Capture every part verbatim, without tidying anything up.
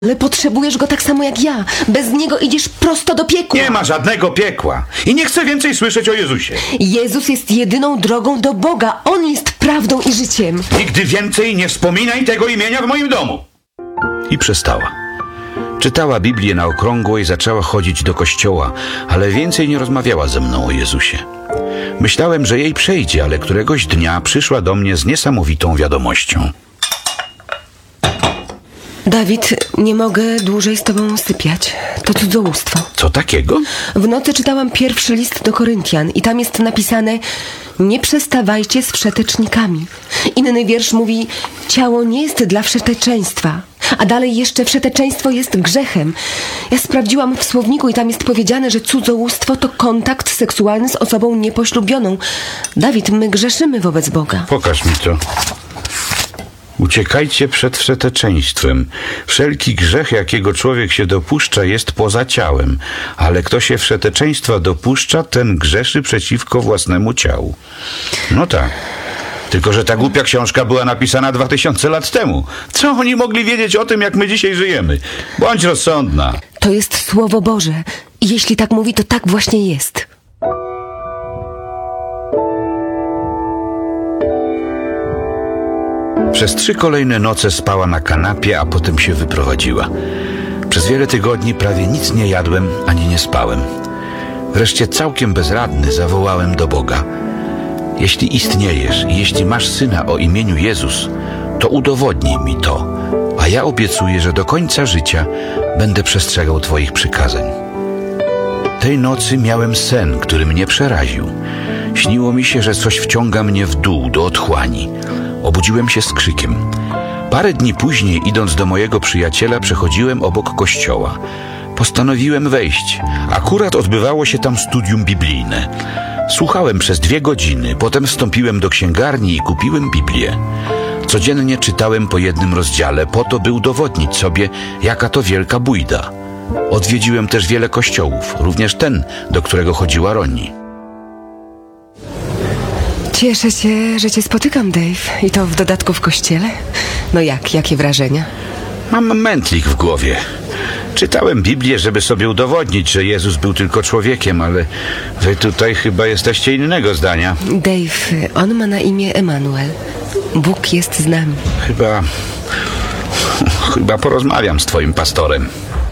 Ale potrzebujesz go tak samo jak ja. Bez niego idziesz prosto do piekła. Nie ma żadnego piekła. I nie chcę więcej słyszeć o Jezusie. Jezus jest jedyną drogą do Boga. On jest prawdą i życiem. Nigdy więcej nie wspominaj tego imienia w moim domu. I przestała. Czytała Biblię na okrągło i zaczęła chodzić do kościoła, ale więcej nie rozmawiała ze mną o Jezusie. Myślałem, że jej przejdzie, ale któregoś dnia przyszła do mnie z niesamowitą wiadomością. Dawid, nie mogę dłużej z tobą sypiać. To cudzołóstwo. Co takiego? W nocy czytałam pierwszy list do Koryntian i tam jest napisane: nie przestawajcie z wszetecznikami. Inny wiersz mówi: ciało nie jest dla wszeteczeństwa. A dalej jeszcze: wszeteczeństwo jest grzechem. Ja sprawdziłam w słowniku i tam jest powiedziane, że cudzołóstwo to kontakt seksualny z osobą niepoślubioną. Dawid, my grzeszymy wobec Boga. Pokaż mi to. Uciekajcie przed wszeteczeństwem. Wszelki grzech, jakiego człowiek się dopuszcza, jest poza ciałem, ale kto się wszeteczeństwa dopuszcza, ten grzeszy przeciwko własnemu ciału. No tak. Tylko że ta głupia książka była napisana dwa tysiące lat temu. Co oni mogli wiedzieć o tym, jak my dzisiaj żyjemy? Bądź rozsądna. To jest Słowo Boże. I jeśli tak mówi, to tak właśnie jest. Przez trzy kolejne noce spała na kanapie, a potem się wyprowadziła. Przez wiele tygodni prawie nic nie jadłem, ani nie spałem. Wreszcie całkiem bezradny zawołałem do Boga: jeśli istniejesz i jeśli masz Syna o imieniu Jezus, to udowodnij mi to, a ja obiecuję, że do końca życia będę przestrzegał Twoich przykazań. Tej nocy miałem sen, który mnie przeraził. Śniło mi się, że coś wciąga mnie w dół, do otchłani. Obudziłem się z krzykiem. Parę dni później, idąc do mojego przyjaciela, przechodziłem obok kościoła. Postanowiłem wejść. Akurat odbywało się tam studium biblijne. Słuchałem przez dwie godziny, potem wstąpiłem do księgarni i kupiłem Biblię. Codziennie czytałem po jednym rozdziale, po to, by udowodnić sobie, jaka to wielka bójda. Odwiedziłem też wiele kościołów, również ten, do którego chodziła Roni. Cieszę się, że cię spotykam, Dave. I to w dodatku w kościele. No jak? Jakie wrażenia? Mam mętlik w głowie. Czytałem Biblię, żeby sobie udowodnić, że Jezus był tylko człowiekiem, ale wy tutaj chyba jesteście innego zdania. Dave, on ma na imię Emanuel. Bóg jest z nami. Chyba... Chyba porozmawiam z twoim pastorem.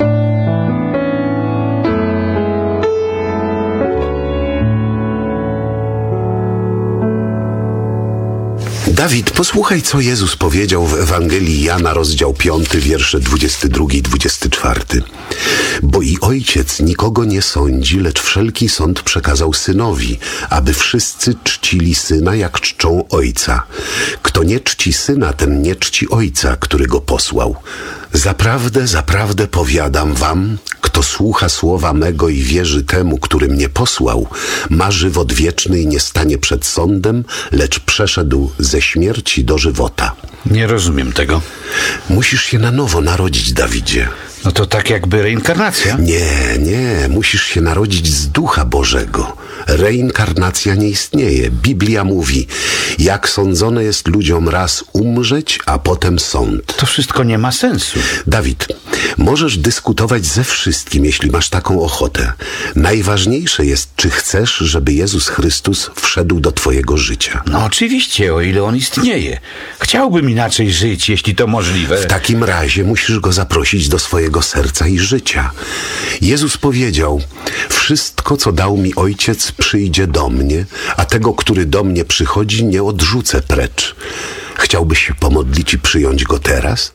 Dawid, posłuchaj, co Jezus powiedział w Ewangelii Jana, rozdział piąty, wiersze dwudziesty drugi i dwudziesty czwarty. Bo i Ojciec nikogo nie sądzi, lecz wszelki sąd przekazał Synowi, aby wszyscy czcili Syna, jak czczą Ojca. Kto nie czci Syna, ten nie czci Ojca, który go posłał. Zaprawdę, zaprawdę powiadam wam, kto słucha słowa mego i wierzy temu, który mnie posłał, ma żywot wieczny i nie stanie przed sądem, lecz przeszedł ze śmierci do żywota. Nie rozumiem tego. Musisz się na nowo narodzić, Dawidzie. No to tak jakby reinkarnacja? Nie, nie. Musisz się narodzić z Ducha Bożego. Reinkarnacja nie istnieje. Biblia mówi, jak sądzone jest ludziom raz umrzeć, a potem sąd. To wszystko nie ma sensu. Dawid, możesz dyskutować ze wszystkim, jeśli masz taką ochotę. Najważniejsze jest, czy chcesz, żeby Jezus Chrystus wszedł do twojego życia. No oczywiście, o ile On istnieje. Chciałbym inaczej żyć, jeśli to możliwe. W takim razie musisz Go zaprosić do swojego serca i życia. Jezus powiedział, wszystko, co dał mi Ojciec, przyjdzie do mnie, a tego, który do mnie przychodzi, nie odrzucę precz. Chciałbyś się pomodlić i przyjąć Go teraz?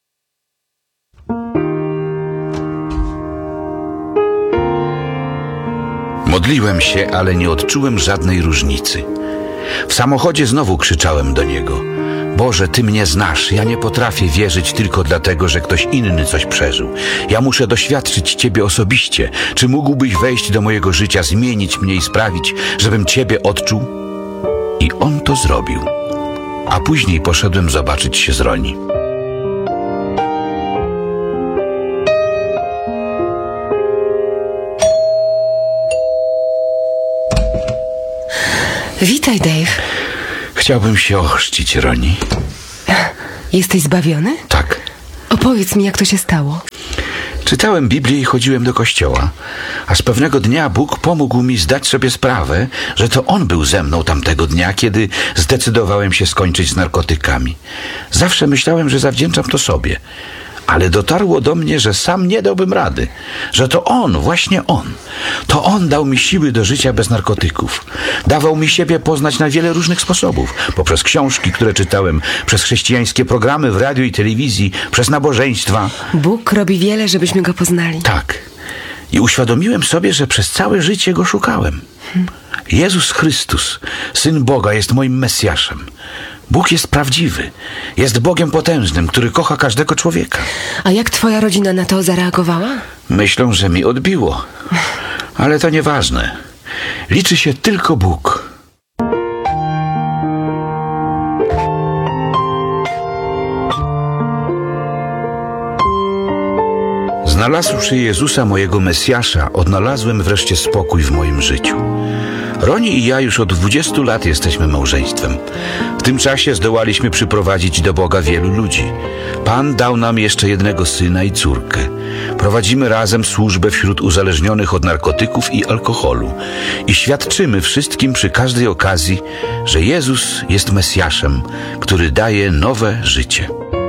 Modliłem się, ale nie odczułem żadnej różnicy. W samochodzie znowu krzyczałem do Niego: Boże, Ty mnie znasz, ja nie potrafię wierzyć tylko dlatego, że ktoś inny coś przeżył. Ja muszę doświadczyć Ciebie osobiście. Czy mógłbyś wejść do mojego życia, zmienić mnie i sprawić, żebym Ciebie odczuł? I On to zrobił. A później poszedłem zobaczyć się z Roni. Witaj, Dave. Chciałbym się ochrzcić, Roni. Jesteś zbawiony? Tak. Opowiedz mi, jak to się stało. Czytałem Biblię i chodziłem do kościoła, a z pewnego dnia Bóg pomógł mi zdać sobie sprawę, że to On był ze mną tamtego dnia, kiedy zdecydowałem się skończyć z narkotykami. Zawsze myślałem, że zawdzięczam to sobie, ale dotarło do mnie, że sam nie dałbym rady, że to On, właśnie On. To On dał mi siły do życia bez narkotyków. Dawał mi siebie poznać na wiele różnych sposobów. Poprzez książki, które czytałem, przez chrześcijańskie programy w radiu i telewizji, przez nabożeństwa. Bóg robi wiele, żebyśmy Go poznali. Tak. I uświadomiłem sobie, że przez całe życie Go szukałem. Jezus Chrystus, Syn Boga, jest moim Mesjaszem. Bóg jest prawdziwy. Jest Bogiem potężnym, który kocha każdego człowieka. A jak twoja rodzina na to zareagowała? Myślą, że mi odbiło. Ale to nieważne. Liczy się tylko Bóg. Znalazłszy Jezusa, mojego Mesjasza, odnalazłem wreszcie spokój w moim życiu. Roni i ja już od dwudziestu lat jesteśmy małżeństwem. W tym czasie zdołaliśmy przyprowadzić do Boga wielu ludzi. Pan dał nam jeszcze jednego syna i córkę. Prowadzimy razem służbę wśród uzależnionych od narkotyków i alkoholu i świadczymy wszystkim przy każdej okazji, że Jezus jest Mesjaszem, który daje nowe życie.